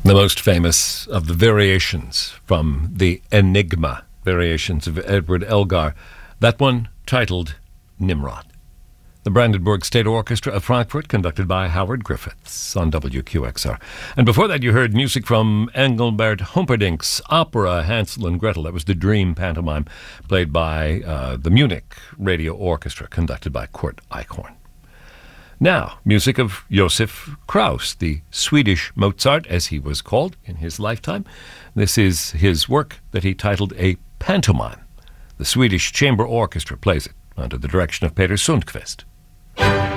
The most famous of the variations from the Enigma variations of Edward Elgar. That one titled Nimrod. The Brandenburg State Orchestra of Frankfurt, conducted by Howard Griffiths on WQXR. And before that, you heard music from Engelbert Humperdinck's opera Hansel and Gretel. That was the Dream pantomime, played by the Munich Radio Orchestra, conducted by Kurt Eichhorn. Now, music of Josef Krauss, the Swedish Mozart, as he was called in his lifetime. This is his work that he titled a pantomime. The Swedish Chamber Orchestra plays it under the direction of Peter Sundqvist.